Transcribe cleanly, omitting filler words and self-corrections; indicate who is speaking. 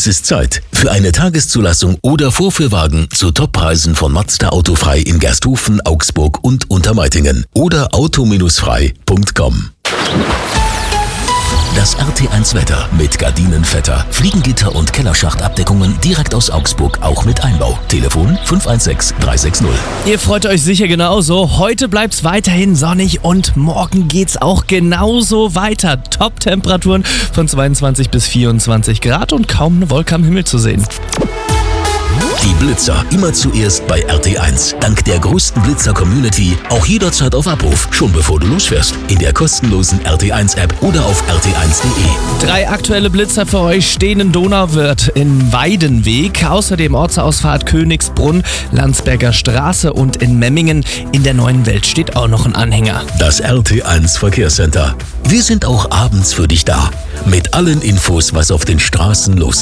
Speaker 1: Es ist Zeit für eine Tageszulassung oder Vorführwagen zu Toppreisen von Mazda Autofrei in Gersthofen, Augsburg und Untermeitingen oder auto-frei.com. Das RT1 Wetter mit Gardinenvetter, Fliegengitter und Kellerschachtabdeckungen direkt aus Augsburg, auch mit Einbau. Telefon 516 360.
Speaker 2: Ihr freut euch sicher genauso. Heute bleibt's weiterhin sonnig und morgen geht's auch genauso weiter. Top-Temperaturen von 22 bis 24 Grad und kaum eine Wolke am Himmel zu sehen.
Speaker 1: Die Blitzer immer zuerst bei RT1. Dank der größten Blitzer-Community auch jederzeit auf Abruf, schon bevor du losfährst. In der kostenlosen RT1-App oder auf rt1.de.
Speaker 2: 3 aktuelle Blitzer für euch stehen in Donauwörth in Weidenweg, außerdem Ortsausfahrt Königsbrunn, Landsberger Straße und in Memmingen. In der Neuen Welt steht auch noch ein Anhänger.
Speaker 1: Das RT1 Verkehrscenter. Wir sind auch abends für dich da. Mit allen Infos, was auf den Straßen los ist.